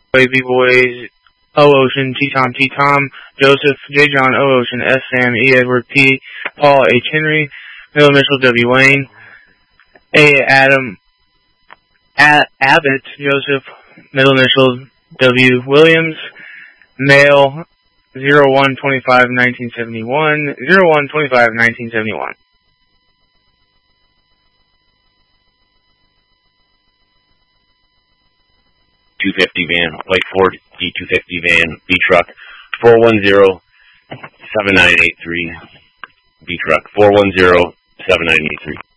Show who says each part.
Speaker 1: B-Boys, O Ocean, T-Tom, Joseph, J. John, O Ocean, S. Sam, E. Edward, P. Paul, H. Henry, middle initial W. Wayne, A. Adam, Abbott, Joseph, middle initial W. Williams, male, 01/25/1971, 01/25/1971.
Speaker 2: 250 van, White Ford D250 van, B truck, 410-7983, B truck, 410-7983.